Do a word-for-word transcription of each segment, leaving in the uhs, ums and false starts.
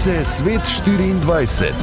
Novice Svet štiriindvajset.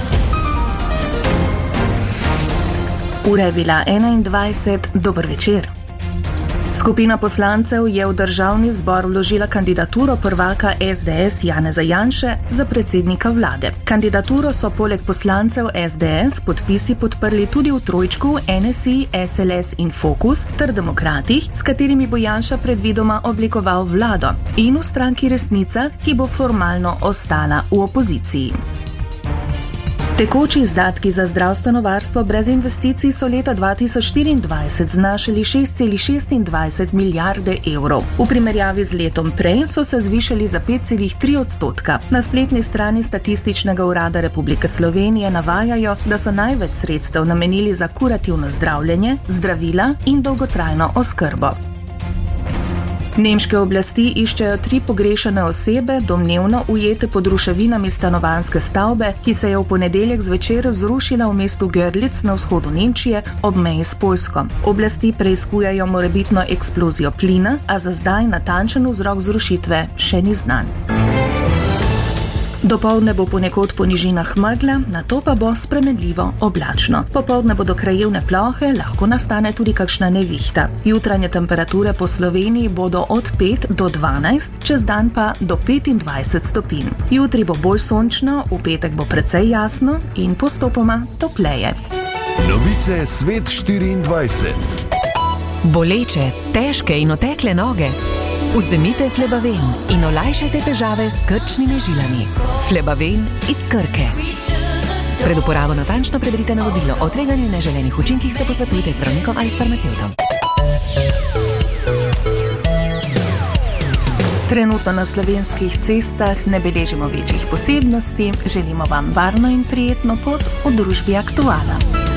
Ura je bila enaindvajset, dober večer. Skupina poslancev je v državni zbor vložila kandidaturo prvaka es de es Janeza Janše za predsednika vlade. Kandidaturo so poleg poslancev es de es podpisi podprli tudi v trojčku en es i, es el es in Fokus ter demokratih, s katerimi bo Janša predvidoma oblikoval vlado, in v stranki Resnica, ki bo formalno ostala v opoziciji. Tekoči izdatki za zdravstveno varstvo brez investicij so leta dva tisoč štiriindvajset znašali šest celih šestindvajset milijarde evrov. V primerjavi z letom prej so se zvišali za pet celih tri odstotka. Na spletni strani Statističnega urada Republike Slovenije navajajo, da so največ sredstev namenili za kurativno zdravljenje, zdravila in dolgotrajno oskrbo. Nemške oblasti iščejo tri pogrešane osebe, domnevno ujete pod ruševinami stanovanjske stavbe, ki se je v ponedeljek zvečer zrušila v mestu Görlitz na vzhodu Nemčije ob meji s Poljsko. Oblasti preiskujejo morebitno eksplozijo plina, a za zdaj natančen vzrok zrušitve še ni znan. Dopoldne bo ponekod po nižinah megla, nato pa bo spremenljivo oblačno. Popoldne bodo krajevne plohe, lahko nastane tudi kakšna nevihta. Jutranje temperature po Sloveniji bodo od pet do dvanajst, čez dan pa do petindvajset stopinj. Jutri bo bolj sončno, v petek bo precej jasno in postopoma topleje. Novice Svet štiriindvajset. Boleče, težke in otekle noge? Vzemite Flebaven in olajšajte težave s krčnimi žilami. Flebaven iz Krke. Pred uporabo natančno preberite navodilo o tveganju in neželenih učinkih, se posvetujte z zdravnikom ali s farmacevtom. Trenutno na slovenskih cestah ne beležimo večjih posebnosti, želimo vam varno in prijetno pot v družbi Aktuala.